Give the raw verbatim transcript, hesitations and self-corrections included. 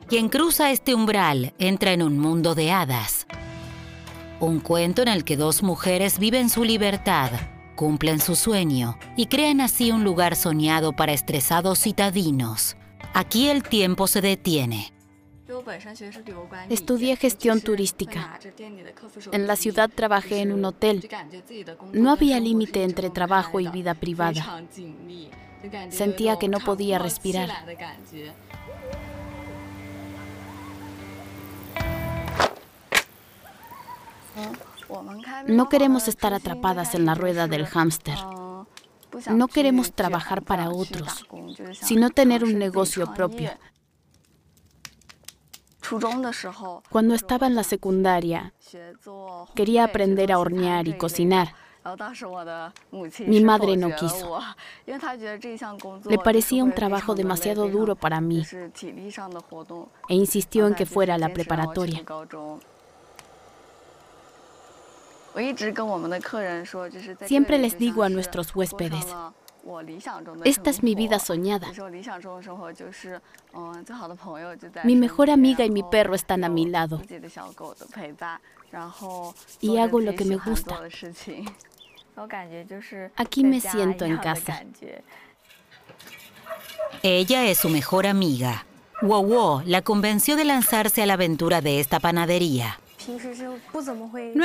Quien cruza este umbral entra en un mundo de hadas. Un cuento en el que dos mujeres viven su libertad, cumplen su sueño y crean así un lugar soñado para estresados citadinos. Aquí el tiempo se detiene. Estudié gestión turística. En la ciudad trabajé en un hotel. No había límite entre trabajo y vida privada. Sentía que no podía respirar. No queremos estar atrapadas en la rueda del hámster. No queremos trabajar para otros, sino tener un negocio propio. Cuando estaba en la secundaria, quería aprender a hornear y cocinar. Mi madre no quiso. Le parecía un trabajo demasiado duro para mí e insistió en que fuera a la preparatoria. Siempre les digo a nuestros huéspedes, esta es mi vida soñada. Mi mejor amiga y mi perro están a mi lado. Y hago lo que me gusta. Aquí me siento en casa. Ella es su mejor amiga. Wowo la convenció de lanzarse a la aventura de esta panadería. No